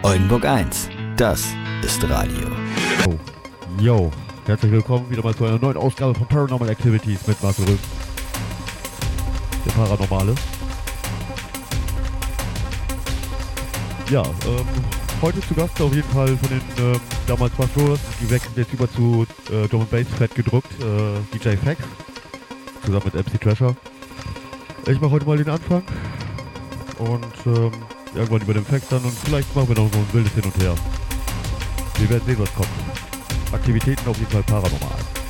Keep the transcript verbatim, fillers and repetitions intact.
Oldenburg eins, das ist Radio. Oh. Yo, herzlich willkommen wieder mal zu einer neuen Ausgabe von Paranormal Activities mit Marcel Rück. Der Paranormale. Ja, ähm, heute zu Gast auf jeden Fall von den ähm, damals Mastros, die wechseln jetzt über zu äh, Drum and Bass fett gedruckt, äh, D J Fax, zusammen mit M C Trasher. Ich mache heute mal den Anfang und ähm, irgendwann über den Fax dann und vielleicht machen wir noch so ein wildes Hin und Her. Wir werden sehen, was kommt. Aktivitäten auf jeden Fall paranormal.